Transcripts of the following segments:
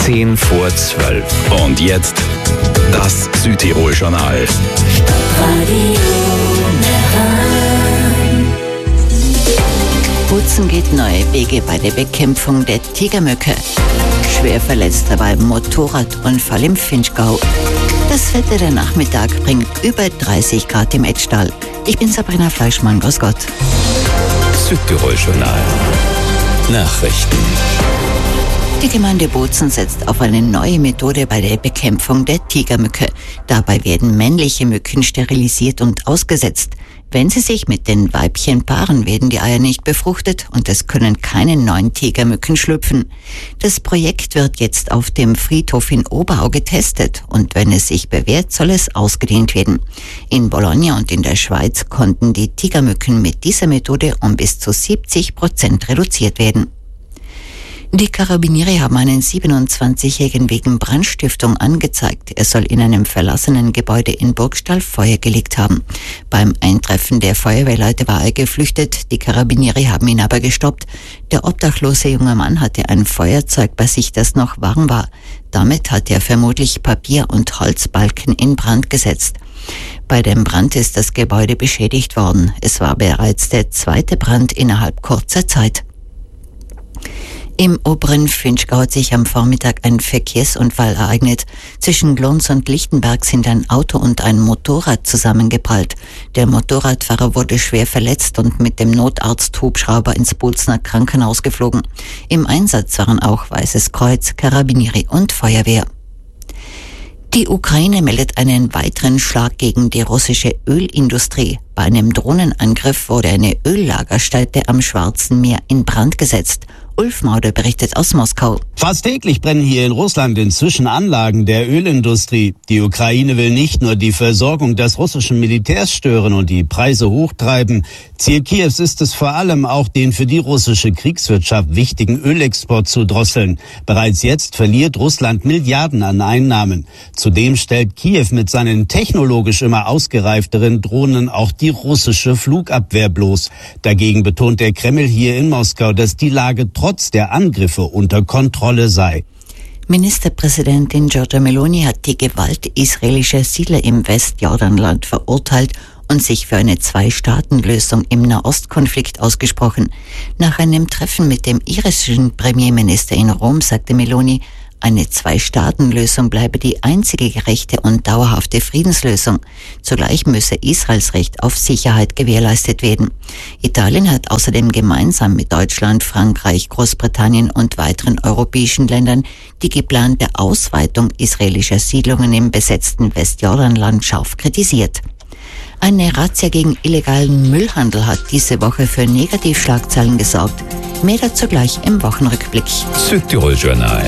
10 vor 12. Und jetzt das Südtirol-Journal. Bozen geht neue Wege bei der Bekämpfung der Tigermücke. Schwer verletzter beim Motorradunfall im Vinschgau. Das Wetter der Nachmittag bringt über 30 Grad im Etztal. Ich bin Sabrina Fleischmann, grüß Gott. Südtirol-Journal. Nachrichten. Die Gemeinde Bozen setzt auf eine neue Methode bei der Bekämpfung der Tigermücke. Dabei werden männliche Mücken sterilisiert und ausgesetzt. Wenn sie sich mit den Weibchen paaren, werden die Eier nicht befruchtet und es können keine neuen Tigermücken schlüpfen. Das Projekt wird jetzt auf dem Friedhof in Oberau getestet und wenn es sich bewährt, soll es ausgedehnt werden. In Bologna und in der Schweiz konnten die Tigermücken mit dieser Methode um bis zu 70% reduziert werden. Die Karabiniere haben einen 27-Jährigen wegen Brandstiftung angezeigt. Er soll in einem verlassenen Gebäude in Burgstall Feuer gelegt haben. Beim Eintreffen der Feuerwehrleute war er geflüchtet. Die Karabiniere haben ihn aber gestoppt. Der obdachlose junge Mann hatte ein Feuerzeug bei sich, das noch warm war. Damit hat er vermutlich Papier- und Holzbalken in Brand gesetzt. Bei dem Brand ist das Gebäude beschädigt worden. Es war bereits der zweite Brand innerhalb kurzer Zeit. Im oberen Vinschgau hat sich am Vormittag ein Verkehrsunfall ereignet. Zwischen Glons und Lichtenberg sind ein Auto und ein Motorrad zusammengeprallt. Der Motorradfahrer wurde schwer verletzt und mit dem Notarzt-Hubschrauber ins Bozener Krankenhaus geflogen. Im Einsatz waren auch Weißes Kreuz, Karabinieri und Feuerwehr. Die Ukraine meldet einen weiteren Schlag gegen die russische Ölindustrie. Bei einem Drohnenangriff wurde eine Öllagerstätte am Schwarzen Meer in Brand gesetzt. Ulf Mauder berichtet aus Moskau. Fast täglich brennen hier in Russland inzwischen Anlagen der Ölindustrie. Die Ukraine will nicht nur die Versorgung des russischen Militärs stören und die Preise hochtreiben. Ziel Kiews ist es vor allem auch, den für die russische Kriegswirtschaft wichtigen Ölexport zu drosseln. Bereits jetzt verliert Russland Milliarden an Einnahmen. Zudem stellt Kiew mit seinen technologisch immer ausgereifteren Drohnen auch die russische Flugabwehr bloß. Dagegen betont der Kreml hier in Moskau, dass die Lage trotz der Angriffe unter Kontrolle sei. Ministerpräsidentin Giorgia Meloni hat die Gewalt israelischer Siedler im Westjordanland verurteilt und sich für eine Zwei-Staaten-Lösung im Nahostkonflikt ausgesprochen. Nach einem Treffen mit dem irischen Premierminister in Rom sagte Meloni, eine Zwei-Staaten-Lösung bleibe die einzige gerechte und dauerhafte Friedenslösung. Zugleich müsse Israels Recht auf Sicherheit gewährleistet werden. Italien hat außerdem gemeinsam mit Deutschland, Frankreich, Großbritannien und weiteren europäischen Ländern die geplante Ausweitung israelischer Siedlungen im besetzten Westjordanland scharf kritisiert. Eine Razzia gegen illegalen Müllhandel hat diese Woche für Negativschlagzeilen gesorgt. Mehr dazu gleich im Wochenrückblick. Südtirol-Journal.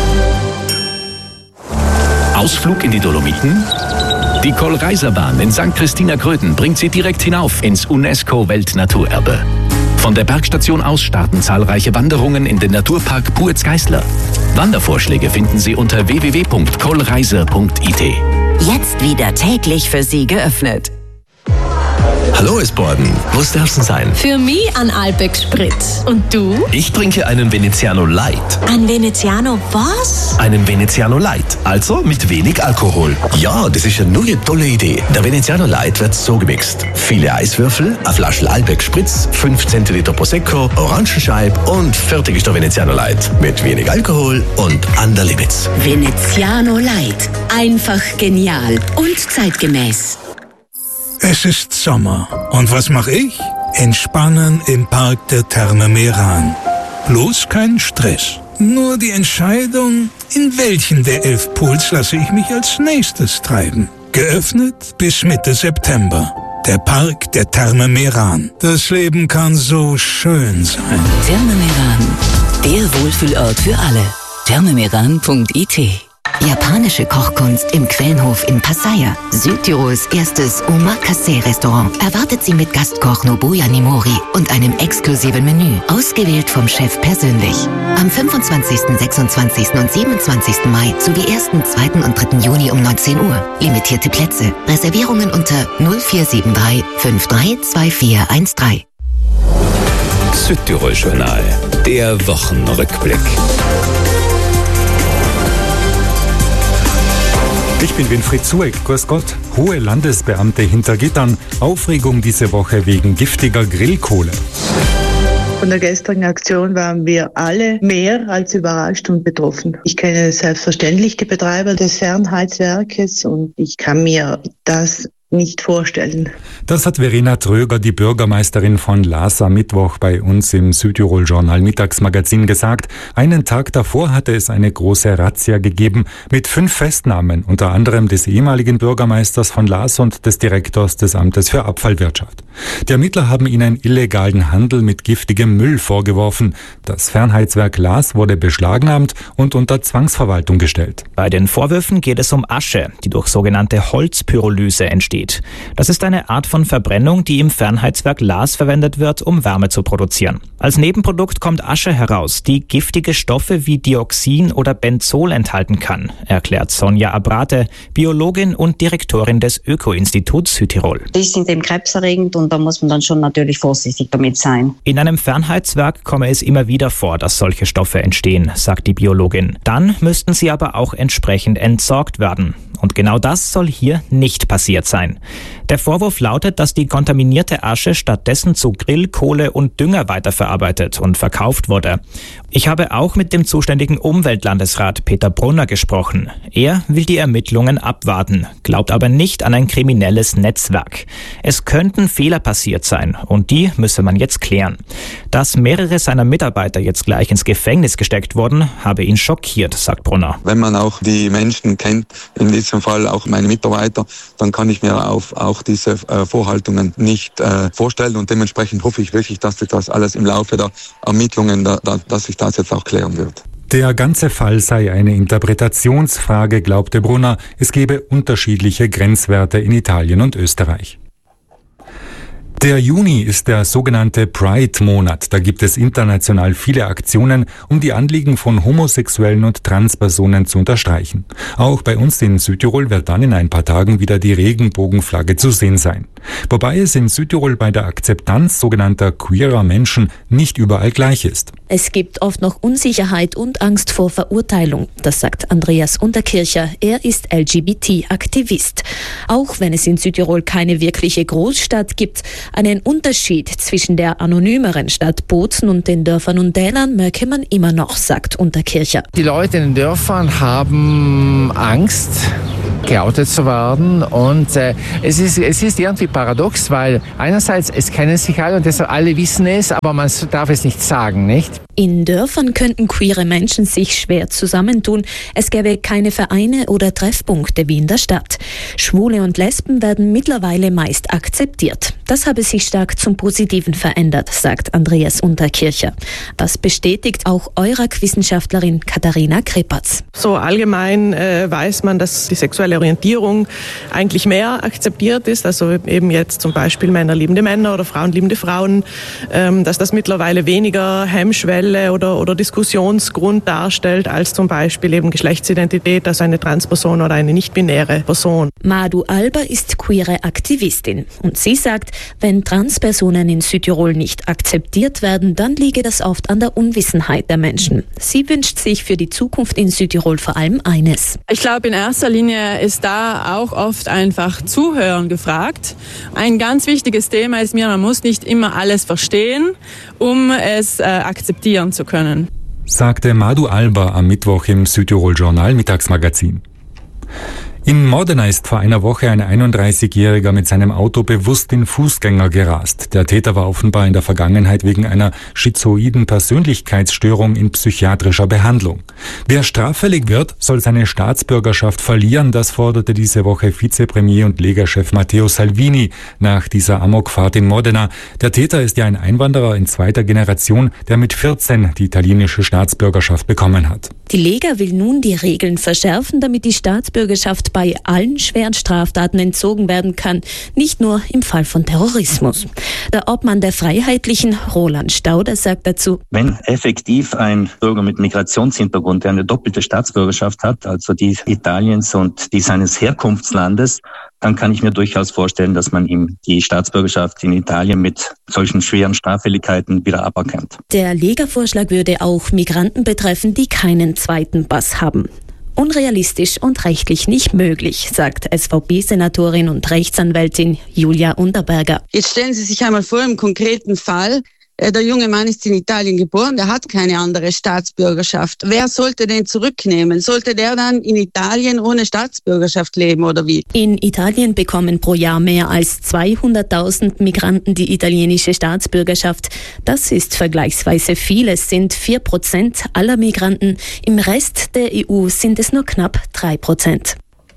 Ausflug in die Dolomiten? Die Kohlreiserbahn in St. Christina Gröden bringt Sie direkt hinauf ins UNESCO-Weltnaturerbe. Von der Bergstation aus starten zahlreiche Wanderungen in den Naturpark Puetz-Geißler. Wandervorschläge finden Sie unter www.kohlreiser.it. Jetzt wieder täglich für Sie geöffnet. Hallo Esborden, was darf's denn sein? Für mich ein Alpex Spritz. Und du? Ich trinke einen Veneziano Light. Ein Veneziano was? Einen Veneziano Light, also mit wenig Alkohol. Ja, das ist eine neue tolle Idee. Der Veneziano Light wird so gemixt. Viele Eiswürfel, eine Flasche Alpex Spritz, 5 Zentiliter Prosecco, Orangenscheib und fertig ist der Veneziano Light. Mit wenig Alkohol und an der Limits. Veneziano Light. Einfach genial und zeitgemäß. Es ist Sommer. Und was mache ich? Entspannen im Park der Therme Meran. Bloß kein Stress. Nur die Entscheidung, in welchen der 11 Pools lasse ich mich als nächstes treiben. Geöffnet bis Mitte September. Der Park der Therme Meran. Das Leben kann so schön sein. Therme Meran. Der Wohlfühlort für alle. thermemeran.it. Japanische Kochkunst im Quellenhof in Pasaya. Südtirols erstes Omakase-Restaurant erwartet Sie mit Gastkoch Nobuya Nimori und einem exklusiven Menü, ausgewählt vom Chef persönlich. Am 25., 26. und 27. Mai sowie 1., 2. und 3. Juni um 19 Uhr. Limitierte Plätze. Reservierungen unter 0473 532413. Südtirol-Journal, der Wochenrückblick. Ich bin Winfried Zueck, grüß Gott. Hohe Landesbeamte hinter Gittern. Aufregung diese Woche wegen giftiger Grillkohle. Von der gestrigen Aktion waren wir alle mehr als überrascht und betroffen. Ich kenne selbstverständlich die Betreiber des Fernheitswerkes und ich kann mir das nicht vorstellen. Das hat Verena Tröger, die Bürgermeisterin von Laas, am Mittwoch bei uns im Südtirol-Journal Mittagsmagazin gesagt. Einen Tag davor hatte es eine große Razzia gegeben mit 5 Festnahmen, unter anderem des ehemaligen Bürgermeisters von Laas und des Direktors des Amtes für Abfallwirtschaft. Die Ermittler haben ihnen illegalen Handel mit giftigem Müll vorgeworfen. Das Fernheitswerk Laas wurde beschlagnahmt und unter Zwangsverwaltung gestellt. Bei den Vorwürfen geht es um Asche, die durch sogenannte Holzpyrolyse entsteht. Das ist eine Art von Verbrennung, die im Fernheitswerk Laas verwendet wird, um Wärme zu produzieren. Als Nebenprodukt kommt Asche heraus, die giftige Stoffe wie Dioxin oder Benzol enthalten kann, erklärt Sonja Abrate, Biologin und Direktorin des Öko-Instituts Südtirol. Die sind eben krebserregend und da muss man dann schon natürlich vorsichtig damit sein. In einem Fernheitswerk komme es immer wieder vor, dass solche Stoffe entstehen, sagt die Biologin. Dann müssten sie aber auch entsprechend entsorgt werden. Und genau das soll hier nicht passiert sein. Der Vorwurf lautet, dass die kontaminierte Asche stattdessen zu Grillkohle und Dünger weiterverarbeitet und verkauft wurde. Ich habe auch mit dem zuständigen Umweltlandesrat Peter Brunner gesprochen. Er will die Ermittlungen abwarten, glaubt aber nicht an ein kriminelles Netzwerk. Es könnten Fehler passiert sein und die müsse man jetzt klären. Dass mehrere seiner Mitarbeiter jetzt gleich ins Gefängnis gesteckt wurden, habe ihn schockiert, sagt Brunner. Wenn man auch die Menschen kennt, in diesem Fall auch meine Mitarbeiter, dann kann ich mir auch diese Vorhaltungen nicht vorstellen und dementsprechend hoffe ich wirklich, dass sich das alles im Laufe der Ermittlungen, dass sich das jetzt auch klären wird. Der ganze Fall sei eine Interpretationsfrage, glaubte Brunner. Es gebe unterschiedliche Grenzwerte in Italien und Österreich. Der Juni ist der sogenannte Pride-Monat. Da gibt es international viele Aktionen, um die Anliegen von Homosexuellen und Transpersonen zu unterstreichen. Auch bei uns in Südtirol wird dann in ein paar Tagen wieder die Regenbogenflagge zu sehen sein. Wobei es in Südtirol bei der Akzeptanz sogenannter queerer Menschen nicht überall gleich ist. Es gibt oft noch Unsicherheit und Angst vor Verurteilung. Das sagt Andreas Unterkircher. Er ist LGBT-Aktivist. Auch wenn es in Südtirol keine wirkliche Großstadt gibt, einen Unterschied zwischen der anonymeren Stadt Bozen und den Dörfern und Tälern merke man immer noch, sagt Unterkircher. Die Leute in den Dörfern haben Angst, geoutet zu werden und es ist irgendwie paradox, weil einerseits es kennen sich alle und deshalb alle wissen es, aber man darf es nicht sagen, nicht? In Dörfern könnten queere Menschen sich schwer zusammentun. Es gäbe keine Vereine oder Treffpunkte wie in der Stadt. Schwule und Lesben werden mittlerweile meist akzeptiert. Das habe sich stark zum Positiven verändert, sagt Andreas Unterkircher. Das bestätigt auch Eurac-Wissenschaftlerin Katharina Kripatz. So allgemein weiß man, dass die sexuelle Orientierung eigentlich mehr akzeptiert ist. Also eben jetzt zum Beispiel Männer liebende Männer oder Frauen liebende Frauen, dass das mittlerweile weniger Hemmschwelle oder Diskussionsgrund darstellt, als zum Beispiel eben Geschlechtsidentität, also eine Transperson oder eine nicht-binäre Person. Madu Alba ist queere Aktivistin und sie sagt, wenn Transpersonen in Südtirol nicht akzeptiert werden, dann liege das oft an der Unwissenheit der Menschen. Sie wünscht sich für die Zukunft in Südtirol vor allem eines. Ich glaube, in erster Linie ist da auch oft einfach Zuhören gefragt. Ein ganz wichtiges Thema ist mir, man muss nicht immer alles verstehen, um es akzeptieren zu können. Sagte Madu Alba am Mittwoch im Südtirol-Journal Mittagsmagazin. In Modena ist vor einer Woche ein 31-Jähriger mit seinem Auto bewusst in Fußgänger gerast. Der Täter war offenbar in der Vergangenheit wegen einer schizoiden Persönlichkeitsstörung in psychiatrischer Behandlung. Wer straffällig wird, soll seine Staatsbürgerschaft verlieren. Das forderte diese Woche Vizepremier und Lega-Chef Matteo Salvini nach dieser Amokfahrt in Modena. Der Täter ist ja ein Einwanderer in zweiter Generation, der mit 14 die italienische Staatsbürgerschaft bekommen hat. Die Lega will nun die Regeln verschärfen, damit die Staatsbürgerschaft bei allen schweren Straftaten entzogen werden kann, nicht nur im Fall von Terrorismus. Der Obmann der Freiheitlichen, Roland Stauder, sagt dazu: Wenn effektiv ein Bürger mit Migrationshintergrund, der eine doppelte Staatsbürgerschaft hat, also die Italiens und die seines Herkunftslandes, dann kann ich mir durchaus vorstellen, dass man ihm die Staatsbürgerschaft in Italien mit solchen schweren Straffälligkeiten wieder aberkennt. Der Lega-Vorschlag würde auch Migranten betreffen, die keinen zweiten Pass haben. Unrealistisch und rechtlich nicht möglich, sagt SVP-Senatorin und Rechtsanwältin Julia Unterberger. Jetzt stellen Sie sich einmal vor, im konkreten Fall, der junge Mann ist in Italien geboren, der hat keine andere Staatsbürgerschaft. Wer sollte den zurücknehmen? Sollte der dann in Italien ohne Staatsbürgerschaft leben oder wie? In Italien bekommen pro Jahr mehr als 200.000 Migranten die italienische Staatsbürgerschaft. Das ist vergleichsweise viel. Es sind 4% aller Migranten. Im Rest der EU sind es nur knapp 3%.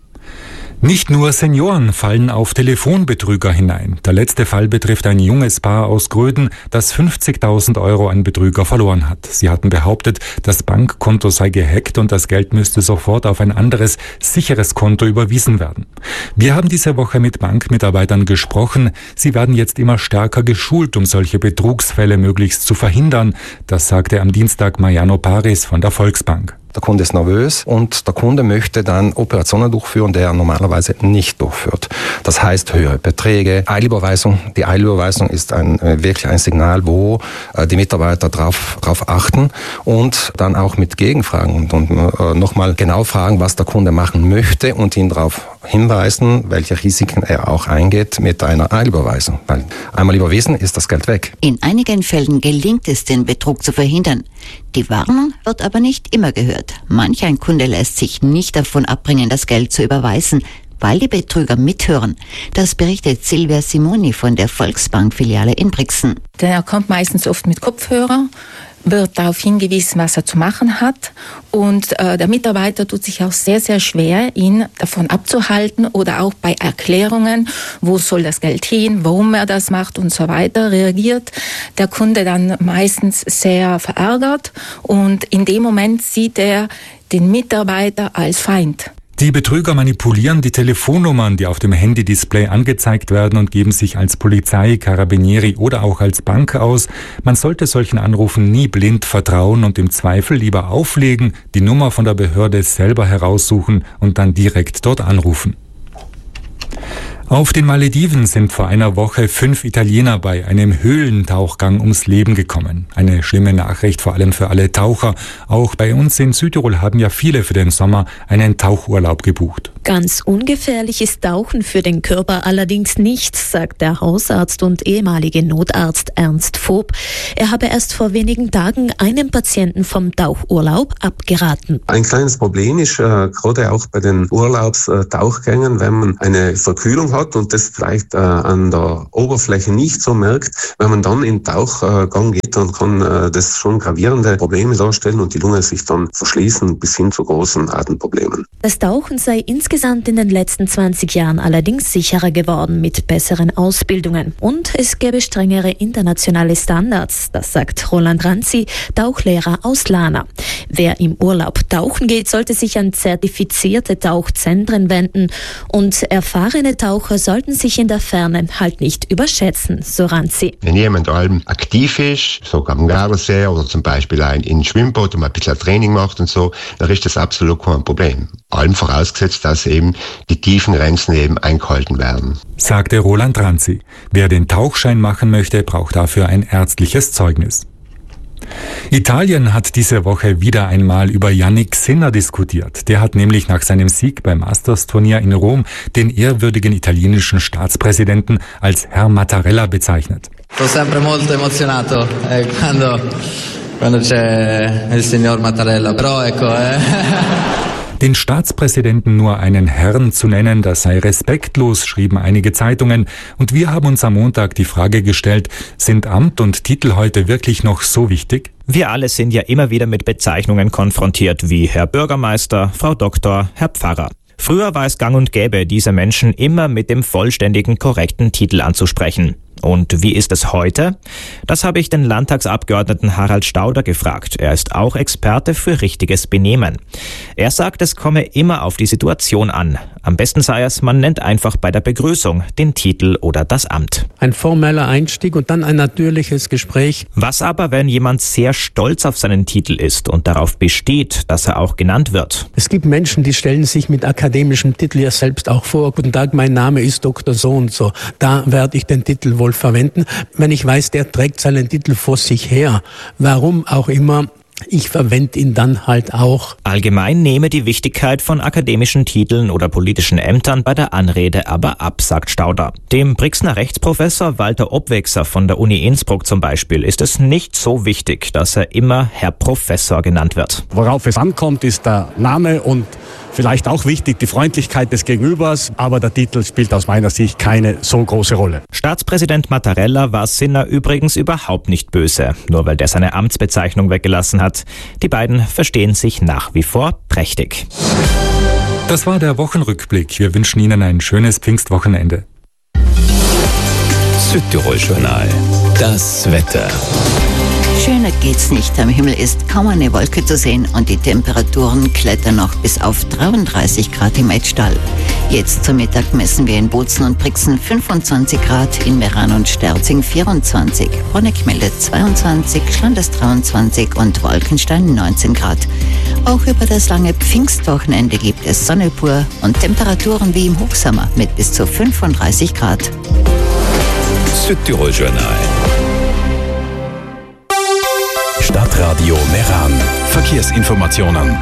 Nicht nur Senioren fallen auf Telefonbetrüger hinein. Der letzte Fall betrifft ein junges Paar aus Gröden, das 50.000 € an Betrüger verloren hat. Sie hatten behauptet, das Bankkonto sei gehackt und das Geld müsste sofort auf ein anderes, sicheres Konto überwiesen werden. Wir haben diese Woche mit Bankmitarbeitern gesprochen. Sie werden jetzt immer stärker geschult, um solche Betrugsfälle möglichst zu verhindern. Das sagte am Dienstag Mariano Paris von der Volksbank. Der Kunde ist nervös und der Kunde möchte dann Operationen durchführen, die er normalerweise nicht durchführt. Das heißt höhere Beträge, Eilüberweisung. Die Eilüberweisung ist wirklich ein Signal, wo die Mitarbeiter drauf achten und dann auch mit Gegenfragen und nochmal genau fragen, was der Kunde machen möchte und ihn darauf hinweisen, welche Risiken er auch eingeht mit einer Eilüberweisung. Weil einmal überwiesen ist das Geld weg. In einigen Fällen gelingt es, den Betrug zu verhindern. Die Warnung wird aber nicht immer gehört. Manch ein Kunde lässt sich nicht davon abbringen, das Geld zu überweisen, weil die Betrüger mithören. Das berichtet Silvia Simoni von der Volksbank-Filiale in Brixen. Er kommt meistens oft mit Kopfhörer, wird darauf hingewiesen, was er zu machen hat. Und der Mitarbeiter tut sich auch sehr, sehr schwer, ihn davon abzuhalten oder auch bei Erklärungen, wo soll das Geld hin, warum er das macht und so weiter, reagiert der Kunde dann meistens sehr verärgert und in dem Moment sieht er den Mitarbeiter als Feind. Die Betrüger manipulieren die Telefonnummern, die auf dem Handy-Display angezeigt werden und geben sich als Polizei, Carabinieri oder auch als Bank aus. Man sollte solchen Anrufen nie blind vertrauen und im Zweifel lieber auflegen, die Nummer von der Behörde selber heraussuchen und dann direkt dort anrufen. Auf den Malediven sind vor einer Woche 5 Italiener bei einem Höhlentauchgang ums Leben gekommen. Eine schlimme Nachricht, vor allem für alle Taucher. Auch bei uns in Südtirol haben ja viele für den Sommer einen Tauchurlaub gebucht. Ganz ungefährlich ist Tauchen für den Körper allerdings nicht, sagt der Hausarzt und ehemalige Notarzt Ernst Vob. Er habe erst vor wenigen Tagen einem Patienten vom Tauchurlaub abgeraten. Ein kleines Problem ist gerade auch bei den Urlaubstauchgängen, wenn man eine Verkühlung hat und das vielleicht an der Oberfläche nicht so merkt, wenn man dann in den Tauchgang geht, dann kann das schon gravierende Probleme darstellen und die Lunge sich dann verschließen bis hin zu großen Atemproblemen. Das Tauchen sei insgesamt in den letzten 20 Jahren allerdings sicherer geworden mit besseren Ausbildungen. Und es gäbe strengere internationale Standards, das sagt Roland Ranzi, Tauchlehrer aus Lana. Wer im Urlaub tauchen geht, sollte sich an zertifizierte Tauchzentren wenden und erfahrene Taucher sollten sich in der Ferne halt nicht überschätzen, so Ranzi. Wenn jemand allem aktiv ist, so am Gardasee oder zum Beispiel in Schwimmboot und ein bisschen Training macht und so, dann ist das absolut kein Problem. Allem vorausgesetzt, dass eben die tiefen Grenzen eben eingehalten werden. Sagte Roland Ranzi. Wer den Tauchschein machen möchte, braucht dafür ein ärztliches Zeugnis. Italien hat diese Woche wieder einmal über Yannick Sinner diskutiert. Der hat nämlich nach seinem Sieg beim Masters-Turnier in Rom den ehrwürdigen italienischen Staatspräsidenten als Herr Mattarella bezeichnet. Sono sempre molto emozionato quando c'è il signor Mattarella, però ecco. Den Staatspräsidenten nur einen Herrn zu nennen, das sei respektlos, schrieben einige Zeitungen. Und wir haben uns am Montag die Frage gestellt, sind Amt und Titel heute wirklich noch so wichtig? Wir alle sind ja immer wieder mit Bezeichnungen konfrontiert, wie Herr Bürgermeister, Frau Doktor, Herr Pfarrer. Früher war es gang und gäbe, diese Menschen immer mit dem vollständigen, korrekten Titel anzusprechen. Und wie ist es heute? Das habe ich den Landtagsabgeordneten Harald Stauder gefragt. Er ist auch Experte für richtiges Benehmen. Er sagt, es komme immer auf die Situation an. Am besten sei es, man nennt einfach bei der Begrüßung den Titel oder das Amt. Ein formeller Einstieg und dann ein natürliches Gespräch. Was aber, wenn jemand sehr stolz auf seinen Titel ist und darauf besteht, dass er auch genannt wird? Es gibt Menschen, die stellen sich mit akademischem Titel ja selbst auch vor. Guten Tag, mein Name ist Dr. So und so. Da werde ich den Titel wohl verwenden. Wenn ich weiß, der trägt seinen Titel vor sich her, warum auch immer, Ich verwende ihn dann halt auch. Allgemein nehme die Wichtigkeit von akademischen Titeln oder politischen Ämtern bei der Anrede aber ab, sagt Stauder. Dem Brixner Rechtsprofessor Walter Obwechser von der Uni Innsbruck zum Beispiel ist es nicht so wichtig, dass er immer Herr Professor genannt wird. Worauf es ankommt, ist der Name und vielleicht auch wichtig die Freundlichkeit des Gegenübers, aber der Titel spielt aus meiner Sicht keine so große Rolle. Staatspräsident Mattarella war Sinner übrigens überhaupt nicht böse, nur weil der seine Amtsbezeichnung weggelassen hat. Die beiden verstehen sich nach wie vor prächtig. Das war der Wochenrückblick. Wir wünschen Ihnen ein schönes Pfingstwochenende. Südtirol-Journal. Das Wetter. Schöner geht's nicht. Am Himmel ist kaum eine Wolke zu sehen und die Temperaturen klettern noch bis auf 33 Grad im Etzstall. Jetzt zum Mittag messen wir in Bozen und Brixen 25 Grad, in Meran und Sterzing 24, Honeck meldet 22, Schlanders 23 und Wolkenstein 19 Grad. Auch über das lange Pfingstwochenende gibt es Sonne pur und Temperaturen wie im Hochsommer mit bis zu 35 Grad. Südtirol-Journal. Stadtradio Meran. Verkehrsinformationen.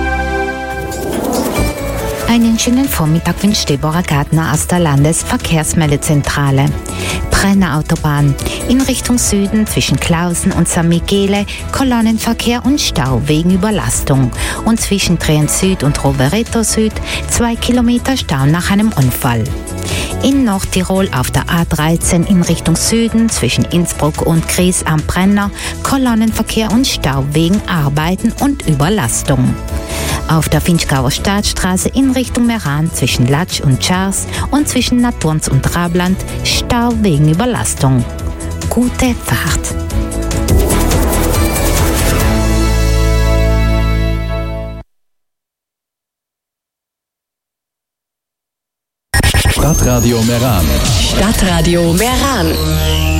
Einen schönen Vormittag wünscht Deborah Gardner aus der Landesverkehrsmeldezentrale. Brenner Autobahn. In Richtung Süden zwischen Klausen und San Michele Kolonnenverkehr und Stau wegen Überlastung. Und zwischen Trient Süd und Rovereto Süd 2 Kilometer Stau nach einem Unfall. In Nordtirol auf der A13 in Richtung Süden zwischen Innsbruck und Gries am Brenner Kolonnenverkehr und Stau wegen Arbeiten und Überlastung. Auf der Finchgauer Staatsstraße in Richtung Meran zwischen Latsch und Schars und zwischen Naturns und Trabland Stau wegen Überlastung. Gute Fahrt! Stadtradio Meran. Stadtradio Meran.